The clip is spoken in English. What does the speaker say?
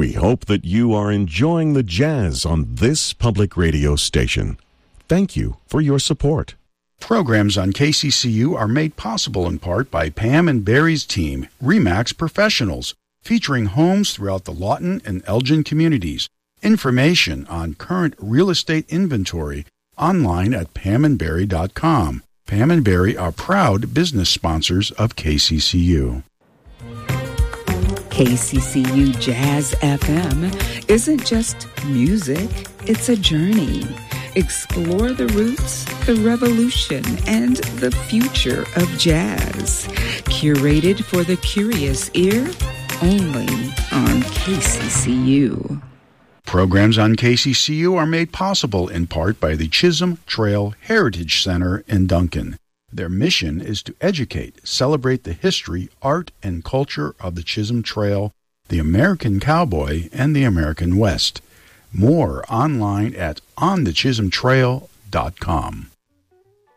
We hope that you are enjoying the jazz on this public radio station. Thank you for your support. Programs on KCCU are made possible in part by Pam and Barry's team, RE/MAX Professionals, featuring homes throughout the Lawton and Elgin communities. Information on current real estate inventory online at pamandbarry.com. Pam and Barry are proud business sponsors of KCCU. KCCU Jazz FM isn't just music, it's a journey. Explore the roots, the revolution, and the future of jazz. Curated for the curious ear, only on KCCU. Programs on KCCU are made possible in part by the Chisholm Trail Heritage Center in Duncan. Their mission is to educate, celebrate the history, art, and culture of the Chisholm Trail, the American cowboy, and the American West. More online at onthechisholmtrail.com.